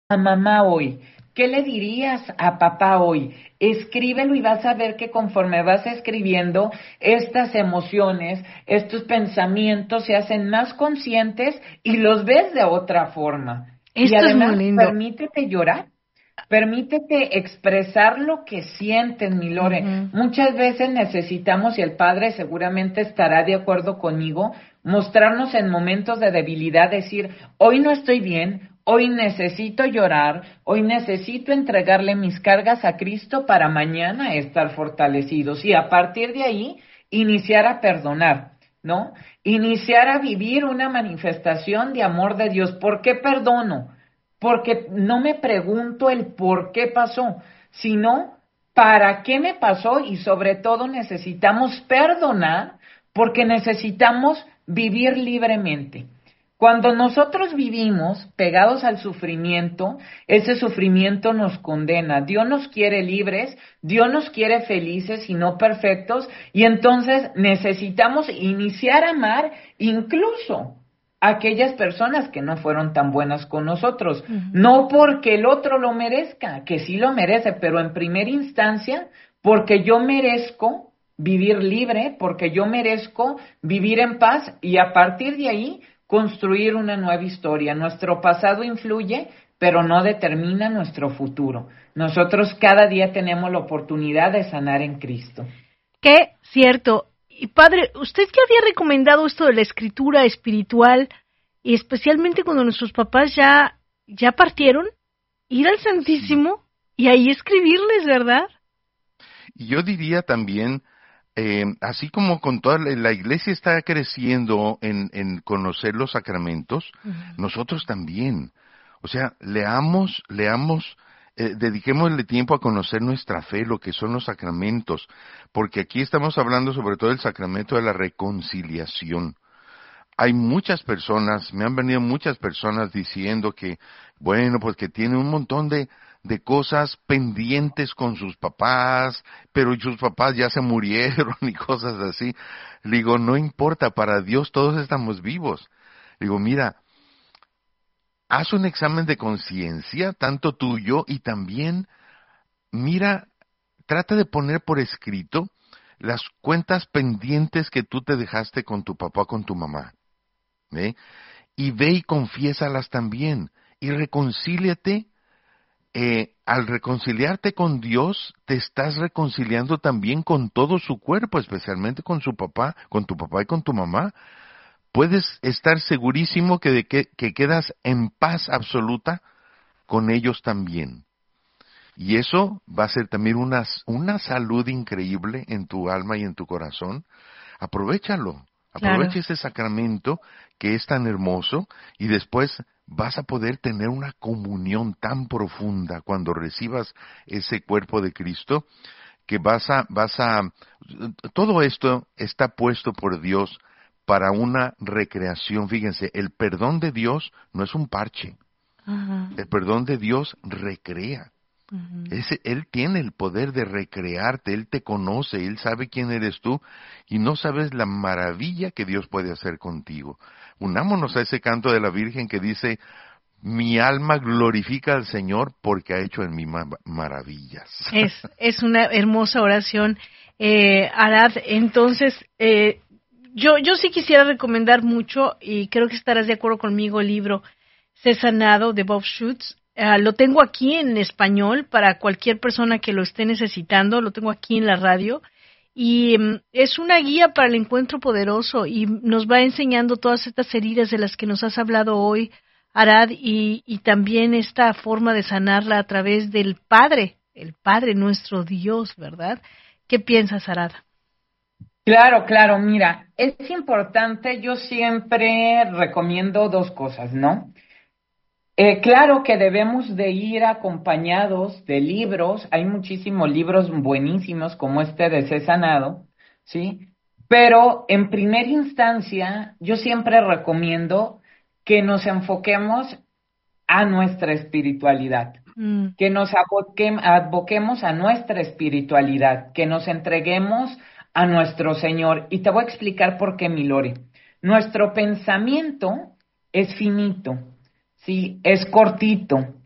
a mamá hoy? ¿Qué le dirías a papá hoy? Escríbelo y vas a ver que conforme vas escribiendo, estas emociones, estos pensamientos se hacen más conscientes y los ves de otra forma. Y Esto es muy además, lindo. permítete llorar. Permítete expresar lo que sientes, mi Lore. Ujú. Muchas veces necesitamos, y el Padre seguramente estará de acuerdo conmigo, mostrarnos en momentos de debilidad, decir, hoy no estoy bien, hoy necesito llorar, hoy necesito entregarle mis cargas a Cristo para mañana estar fortalecidos. Y a partir de ahí, iniciar a perdonar, ¿no? Iniciar a vivir una manifestación de amor de Dios. ¿Por qué perdono? Porque no me pregunto el por qué pasó, sino para qué me pasó y sobre todo necesitamos perdonar porque necesitamos vivir libremente. Cuando nosotros vivimos pegados al sufrimiento, ese sufrimiento nos condena. Dios nos quiere libres, Dios nos quiere felices y no perfectos, y entonces necesitamos iniciar a amar incluso aquellas personas que no fueron tan buenas con nosotros, Ujú. no porque el otro lo merezca, que sí lo merece, pero en primera instancia, porque yo merezco vivir libre, porque yo merezco vivir en paz y a partir de ahí construir una nueva historia. Nuestro pasado influye, pero no determina nuestro futuro. Nosotros cada día tenemos la oportunidad de sanar en Cristo. Qué cierto. Y padre, usted que había recomendado esto de la escritura espiritual, y especialmente cuando nuestros papás ya partieron, ir al Sí. Santísimo y ahí escribirles, ¿verdad? Y yo diría también, así como con toda la iglesia está creciendo en conocer los sacramentos, Ujú. nosotros también. O sea, leamos, dediquémosle tiempo a conocer nuestra fe, lo que son los sacramentos, porque aquí estamos hablando sobre todo del sacramento de la reconciliación. Hay muchas personas, me han venido muchas personas diciendo que, bueno, pues que tienen un montón de cosas pendientes con sus papás, pero sus papás ya se murieron y cosas así. Le digo, no importa, para Dios todos estamos vivos. Le digo, mira, haz un examen de conciencia, tanto tuyo y también, mira, trata de poner por escrito las cuentas pendientes que tú te dejaste con tu papá, con tu mamá. ¿Eh? Y ve y confiésalas también. Y reconcíliate. Al reconciliarte con Dios, te estás reconciliando también con todo su cuerpo, especialmente con su papá, con tu papá y con tu mamá. Puedes estar segurísimo que quedas en paz absoluta con ellos también. Y eso va a ser también una salud increíble en tu alma y en tu corazón. Aprovéchalo, Claro. aprovecha ese sacramento que es tan hermoso y después vas a poder tener una comunión tan profunda cuando recibas ese cuerpo de Cristo que todo esto está puesto por Dios para una recreación. Fíjense, el perdón de Dios no es un parche, Ajá. el perdón de Dios recrea. Ujú. Él tiene el poder de recrearte, Él te conoce, Él sabe quién eres tú y no sabes la maravilla que Dios puede hacer contigo. Unámonos a ese canto de la Virgen que dice, mi alma glorifica al Señor porque ha hecho en mí maravillas. Es una hermosa oración, Arad. Entonces, yo sí quisiera recomendar mucho, y creo que estarás de acuerdo conmigo, el libro Sé Sanado de Bob Schutz. Lo tengo aquí en español para cualquier persona que lo esté necesitando, lo tengo aquí en la radio. Y es una guía para el encuentro poderoso y nos va enseñando todas estas heridas de las que nos has hablado hoy, Arad, y también esta forma de sanarla a través del Padre, el Padre nuestro Dios, ¿verdad? ¿Qué piensas, Arad? Claro, claro, mira, es importante, yo siempre recomiendo dos cosas, ¿no? Claro que debemos de ir acompañados de libros, hay muchísimos libros buenísimos como este de Sé Sanado, ¿sí? Pero en primera instancia, yo siempre recomiendo que nos enfoquemos a nuestra espiritualidad, Mm, que nos advoquemos a nuestra espiritualidad, que nos entreguemos a nuestro Señor. Y te voy a explicar por qué, mi Lore. Nuestro pensamiento es finito, ¿sí? Es cortito.